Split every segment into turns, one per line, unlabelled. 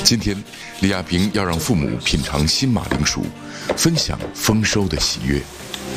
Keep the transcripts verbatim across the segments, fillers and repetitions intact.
今天，李亚平要让父母品尝新马铃薯，分享丰收的喜悦。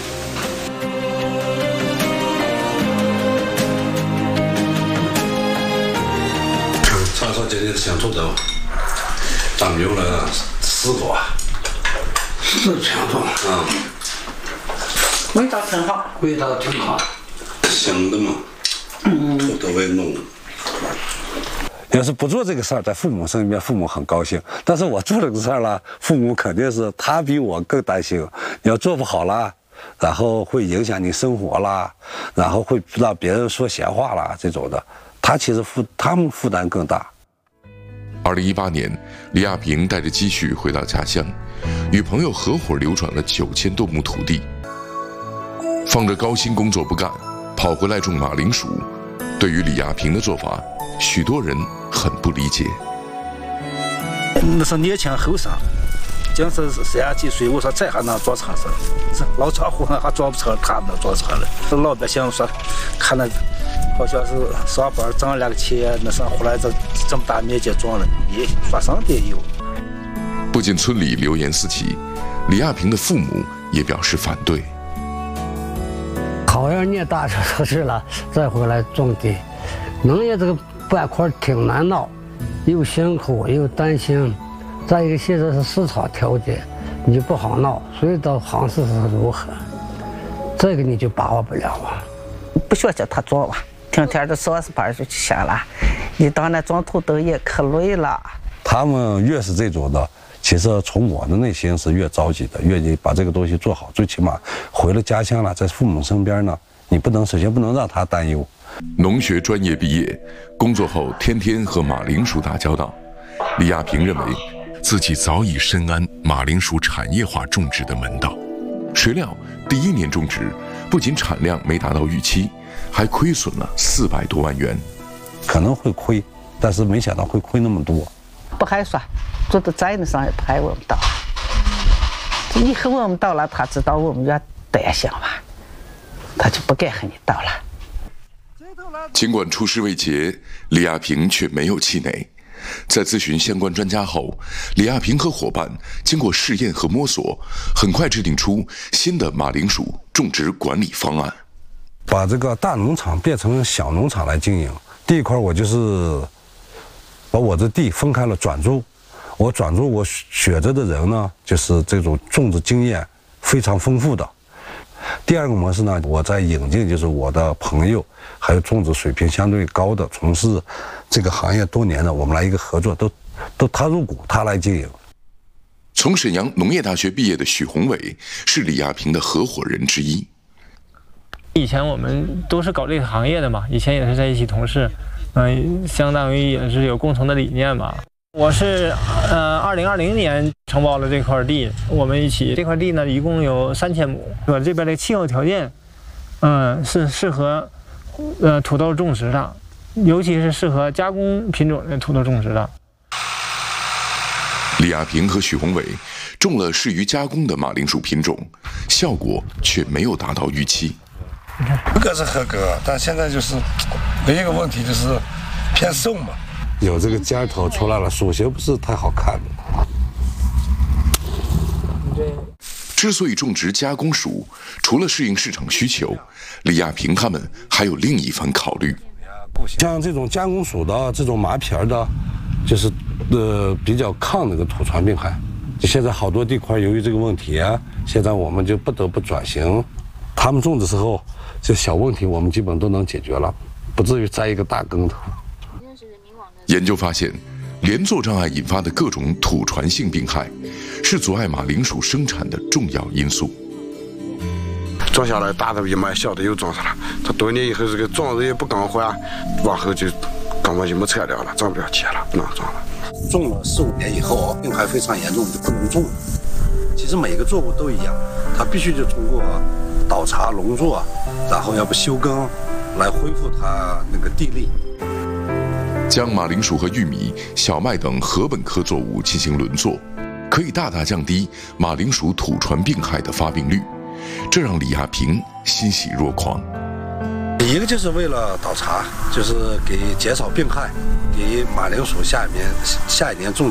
传说今天的香醋豆，咱们用了四个，
四香醋，
嗯，
味道挺好，味道挺好，
香的嘛，嗯，都会弄。
要是不做这个事儿，在父母身边，父母很高兴；但是我做这个事儿了，父母肯定是他比我更担心。你要做不好了，然后会影响你生活啦，然后会让别人说闲话啦，这种的，他其实负他们负担更大。
二零一八年，李亚平带着积蓄回到家乡，与朋友合伙流转了九千多亩土地，放着高薪工作不干，跑回来种马铃薯。对于李亚平的做法，许多人很不理解。
那是年轻后生，讲是三十几岁，我说这还能坐车子？这老车户还坐不成，他能坐车了。老百姓说，看那好像是上班挣了个钱，那是后来这这么大面积种了，你说啥得有？
不仅村里流言四起，李亚平的父母也表示反对。
考研念大学去了，再回来种地，农业这个板块挺难闹，又辛苦又担心。再一个，现在是市场条件，你就不好闹，所以到行市是如何，这个你就把握不了啊。
不需要叫他做吧，天天的上班就去下了，你到那种土豆也可累了。
他们越是这种的，其实从我的内心是越着急的，愿意把这个东西做好。最起码回了家乡了，在父母身边呢，你不能首先不能让他担忧。
农学专业毕业，工作后天天和马铃薯打交道。李亚平认为，自己早已深谙马铃薯产业化种植的门道。谁料第一年种植，不仅产量没达到预期，还亏损了四百多万元。
可能会亏，但是没想到会亏那么多。
不还说，做到在那上也不还我们到，以后我们到了，他知道我们要担心吧，他就不敢和你到了。
尽管出师未捷，李亚平却没有气馁。在咨询相关专家后，李亚平和伙伴经过试验和摸索，很快制定出新的马铃薯种植管理方案，
把这个大农场变成小农场来经营。第一块我就是把我的地分开了转租，我转租我选择的人呢，就是这种种植经验非常丰富的。第二个模式呢，我在引进就是我的朋友，还有种植水平相对高的，从事这个行业多年的，我们来一个合作，都都他入股，他来经营。
从沈阳农业大学毕业的许宏伟是李亚平的合伙人之一。
以前我们都是搞这个行业的嘛，以前也是在一起同事，嗯、呃，相当于也是有共同的理念吧。我是呃，二零二零年承包了这块地，我们一起这块地呢，一共有三千亩。我这边的气候条件，嗯、呃，是适合呃土豆种植的，尤其是适合加工品种的土豆种植的。
李亚平和许宏伟种了适于加工的马铃薯品种，效果却没有达到预期。
合格是合格，但现在就是唯一一个问题就是偏瘦嘛。
有这个尖头出来了，属性不是太好看的。
之所以种植加工薯，除了适应市场需求，李亚平他们还有另一番考虑。
像这种加工薯的这种麻皮儿的，就是呃比较抗那个土传病害。就现在好多地块由于这个问题啊，现在我们就不得不转型。他们种的时候，这小问题我们基本都能解决了，不至于栽一个大跟头。
研究发现，连作障碍引发的各种土传性病害，是阻碍马铃薯生产的重要因素。
种下来大的一买，小的又种上了，它多年以后这个种子也不更换，往后就根本就没材料了，长不了结了，不能种了。
种了四五年以后，病害非常严重，就不能种了。其实每个作物都一样，它必须就通过倒茬农作，然后要不休耕，来恢复它那个地力。
将马铃薯和玉米、小麦等禾本科作物进行轮作，可以大大降低马铃薯土传病害的发病率，这让李亚平欣喜若狂。
一个就是为了倒茬，就是给减少病害，给马铃薯下一年下一年种